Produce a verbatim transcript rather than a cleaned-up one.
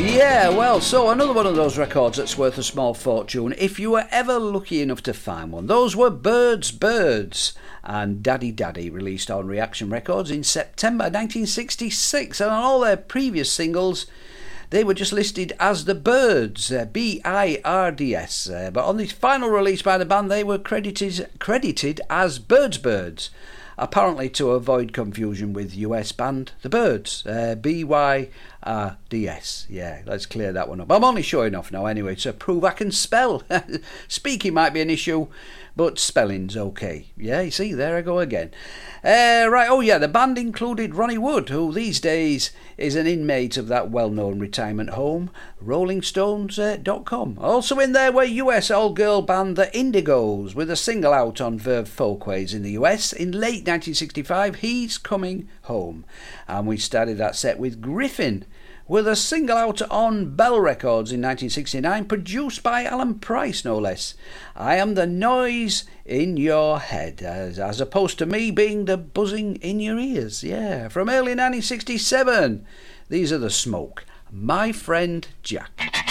Yeah, well, so another one of those records that's worth a small fortune if you were ever lucky enough to find one. Those were Birds, Birds and Daddy Daddy, released on Reaction Records in September nineteen sixty-six, and on all their previous singles they were just listed as the Birds, uh, B I R D S, uh, but on this final release by the band they were credited credited as Birds Birds, apparently to avoid confusion with U S band The Byrds, uh, B Y R D S. Yeah, let's clear that one up. I'm only showing off now anyway to prove I can spell. Speaking might be an issue, but spelling's okay. Yeah, you see, there I go again. Uh, right, oh yeah, the band included Ronnie Wood, who these days is an inmate of that well-known retirement home, rolling stones dot com. Also in there were U S all-girl band The Indigos, with a single out on Verve Folkways in the U S in late nineteen sixty-five, He's Coming Home. And we started that set with Griffin, with a single out on Bell Records in nineteen sixty-nine, produced by Alan Price, no less. I Am the Noise in Your Head, as, as opposed to me being the buzzing in your ears. Yeah, from early nineteen sixty-seven, these are The Smoke, My Friend Jack.